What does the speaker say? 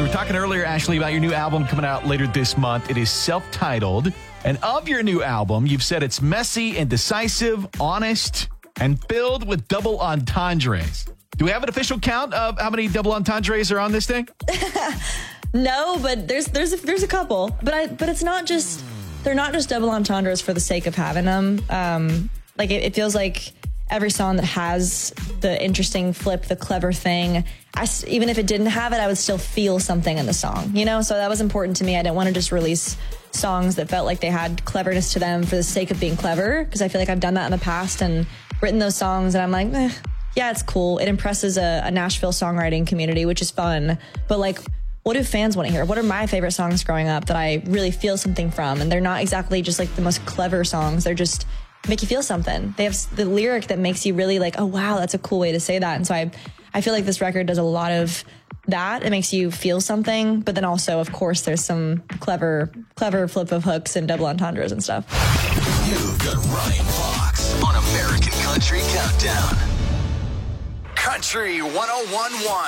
were talking earlier, Ashley, about your new album coming out later this month. It is self-titled. And of your new album, you've said it's messy and decisive, honest, and filled with double entendres. Do we have an official count of how many double entendres are on this thing? No, but there's a couple. But it's not just, they're not just double entendres for the sake of having them. It feels like every song that has the interesting flip, the clever thing, even if it didn't have it, I would still feel something in the song, you know? So that was important to me. I didn't want to just release songs that felt like they had cleverness to them for the sake of being clever, because I feel like I've done that in the past and written those songs and I'm like, yeah, it's cool. It impresses a Nashville songwriting community, which is fun. But like, what do fans want to hear? What are my favorite songs growing up that I really feel something from? And they're not exactly just like the most clever songs. They're just make you feel something. They have the lyric that makes you really like, oh, wow, that's a cool way to say that. And so I feel like this record does a lot of that. It makes you feel something. But then also, of course, there's some clever flip of hooks and double entendres and stuff. You've got Ryan Fox on American Country Countdown. Country 101.1.